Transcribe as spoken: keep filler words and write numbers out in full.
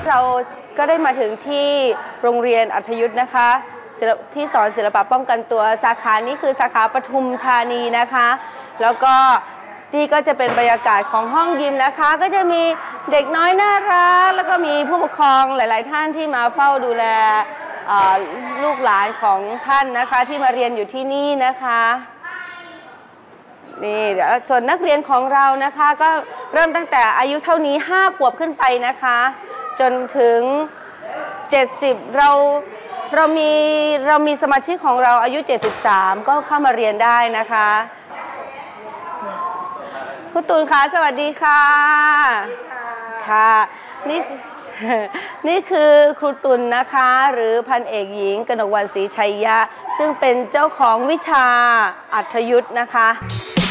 เราก็ได้มาถึงที่โรงเรียนอัธยุทธ์นะคะที่สอนศิลปะป้องกันตัวสาขานี้คือสาขาปทุมธานีนะคะแล้วก็ที่ก็จะเป็นบรรยากาศของห้องยิมนะคะก็จะมีเด็กน้อยน่ารักแล้วก็มีผู้ปกครองหลายๆท่านที่มาเฝ้าดูแลลูกหลานของท่านนะคะที่มาเรียนอยู่ที่นี่นะคะนี่เดี๋ยวส่วนนักเรียนของเรานะคะก็เริ่มตั้งแต่อายุเท่านี้ห้าขวบขึ้นไปนะคะจนถึงเจ็ดสิบเราเรามีเรามีสมาชิกของเราอายุเจ็ดสิบสามก็เข้ามาเรียนได้นะคะครูตูนคะสวัสดีค่ะค่ะนี่นี่คือครูตุลนะคะหรือพันเอกหญิงกนกวรรณศรีชัยยะซึ่งเป็นเจ้าของวิชาอัธยุทธ์นะคะ